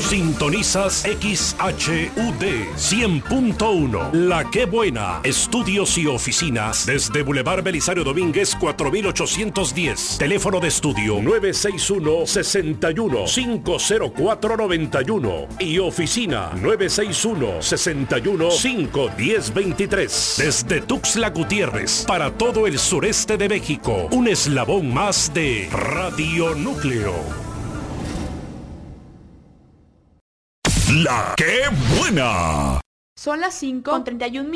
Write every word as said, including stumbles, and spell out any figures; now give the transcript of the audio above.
Sintonizas X H U D cien punto uno. La Qué Buena. Estudios y oficinas desde Boulevard Belisario Domínguez cuatro mil ochocientos diez. Teléfono de estudio nueve seis uno, seis uno, cinco cero cuatro, nueve uno y oficina nueve seis uno, seis uno, cinco uno cero, dos tres. Desde Tuxtla Gutiérrez para todo el sureste de México. Un eslabón más de Radio Núcleo. La Qué Buena. Son las cinco con treinta y un minutos.